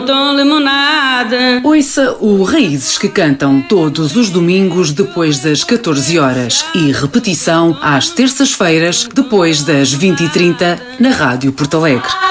Tom limonada. Ouça o Raízes que Cantam todos os domingos depois das 14 horas e repetição às terças-feiras depois das 20h30 na Rádio Porto Alegre.